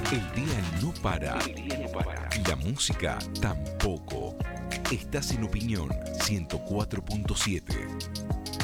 El día no para. Y la música tampoco. Estás en Opinión 104.7.